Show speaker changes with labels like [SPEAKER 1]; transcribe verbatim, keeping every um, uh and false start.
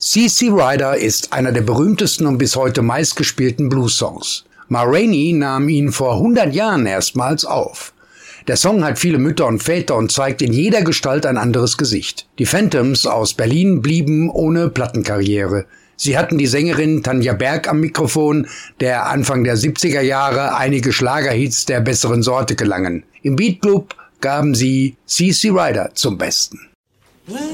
[SPEAKER 1] C C Rider ist einer der berühmtesten und bis heute meistgespielten Blues-Songs. Ma Rainey nahm ihn vor hundert Jahren erstmals auf. Der Song hat viele Mütter und Väter und zeigt in jeder Gestalt ein anderes Gesicht. Die Phantoms aus Berlin blieben ohne Plattenkarriere. Sie hatten die Sängerin Tanja Berg am Mikrofon, der Anfang der siebziger Jahre einige Schlagerhits der besseren Sorte gelangen. Im Beat Club gaben sie C C Rider zum Besten.